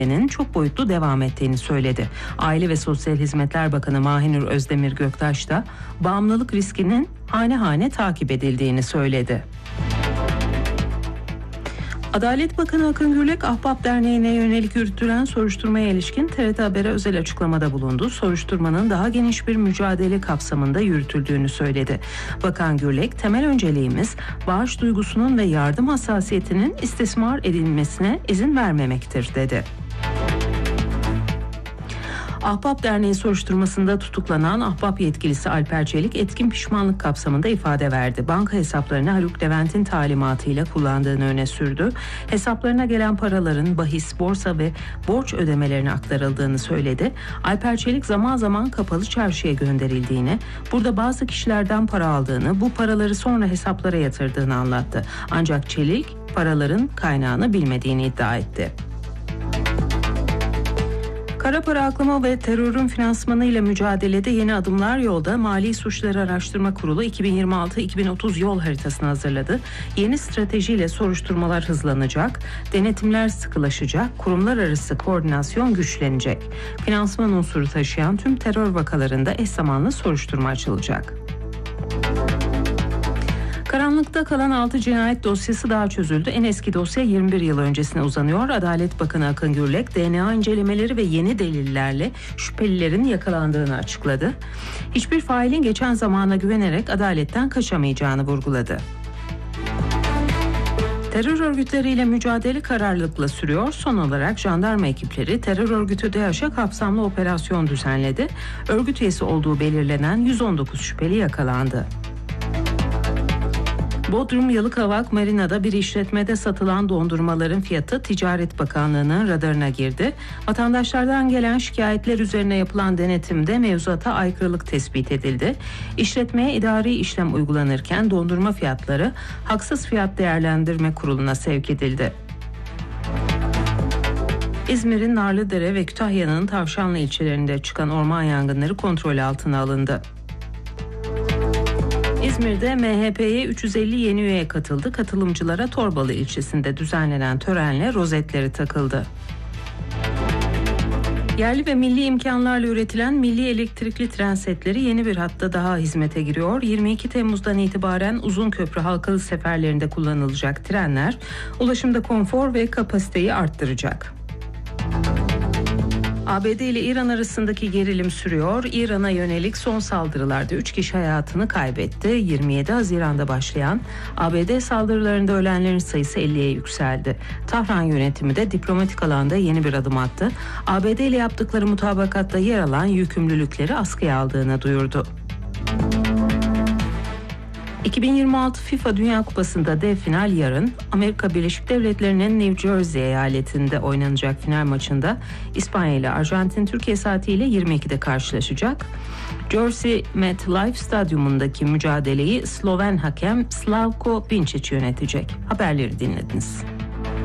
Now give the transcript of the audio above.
çok boyutlu devam ettiğini söyledi. Aile ve Sosyal Hizmetler Bakanı Mahinur Özdemir Göktaş da bağımlılık riskinin hane hane takip edildiğini söyledi. Adalet Bakanı Akın Gürlek, Ahbap Derneği'ne yönelik yürütülen soruşturmaya ilişkin TRT Haber'e özel açıklamada bulundu. Soruşturmanın daha geniş bir mücadele kapsamında yürütüldüğünü söyledi. Bakan Gürlek, temel önceliğimiz bağış duygusunun ve yardım hassasiyetinin istismar edilmesine izin vermemektir, dedi. Ahbap Derneği soruşturmasında tutuklanan Ahbap yetkilisi Alper Çelik etkin pişmanlık kapsamında ifade verdi. Banka hesaplarını Haluk Levent'in talimatıyla kullandığını öne sürdü. Hesaplarına gelen paraların bahis, borsa ve borç ödemelerine aktarıldığını söyledi. Alper Çelik zaman zaman kapalı çarşıya gönderildiğini, burada bazı kişilerden para aldığını, bu paraları sonra hesaplara yatırdığını anlattı. Ancak Çelik paraların kaynağını bilmediğini iddia etti. Kara para aklama ve terörün finansmanı ile mücadelede yeni adımlar yolda. Mali Suçları Araştırma Kurulu 2026-2030 yol haritasını hazırladı. Yeni stratejiyle soruşturmalar hızlanacak, denetimler sıkılaşacak, kurumlar arası koordinasyon güçlenecek. Finansman unsuru taşıyan tüm terör vakalarında eş zamanlı soruşturma açılacak. Karanlıkta kalan 6 cinayet dosyası daha çözüldü. En eski dosya 21 yıl öncesine uzanıyor. Adalet Bakanı Akın Gürlek, DNA incelemeleri ve yeni delillerle şüphelilerin yakalandığını açıkladı. Hiçbir failin geçen zamana güvenerek adaletten kaçamayacağını vurguladı. Terör örgütleriyle mücadele kararlılıkla sürüyor. Son olarak jandarma ekipleri terör örgütü DAEŞ'e kapsamlı operasyon düzenledi. Örgüt üyesi olduğu belirlenen 119 şüpheli yakalandı. Bodrum Yalıkavak Marina'da bir işletmede satılan dondurmaların fiyatı Ticaret Bakanlığı'nın radarına girdi. Vatandaşlardan gelen şikayetler üzerine yapılan denetimde mevzuata aykırılık tespit edildi. İşletmeye idari işlem uygulanırken dondurma fiyatları Haksız Fiyat Değerlendirme Kurulu'na sevk edildi. İzmir'in Narlıdere ve Kütahya'nın Tavşanlı ilçelerinde çıkan orman yangınları kontrol altına alındı. İzmir'de MHP'ye 350 yeni üye katıldı. Katılımcılara Torbalı ilçesinde düzenlenen törenle rozetleri takıldı. Yerli ve milli imkanlarla üretilen milli elektrikli tren setleri yeni bir hatta daha hizmete giriyor. 22 Temmuz'dan itibaren Uzunköprü halkalı seferlerinde kullanılacak trenler ulaşımda konfor ve kapasiteyi arttıracak. ABD ile İran arasındaki gerilim sürüyor. İran'a yönelik son saldırılarda 3 kişi hayatını kaybetti. 27 Haziran'da başlayan ABD saldırılarında ölenlerin sayısı 50'ye yükseldi. Tahran yönetimi de diplomatik alanda yeni bir adım attı. ABD ile yaptıkları mutabakatta yer alan yükümlülükleri askıya aldığını duyurdu. 2026 FIFA Dünya Kupası'nda dev final yarın. Amerika Birleşik Devletleri'nin New Jersey eyaletinde oynanacak final maçında İspanya ile Arjantin Türkiye saatiyle 22'de karşılaşacak. Jersey MetLife Stadyumundaki mücadeleyi Sloven hakem Slavko Binčić yönetecek. Haberleri dinlediniz.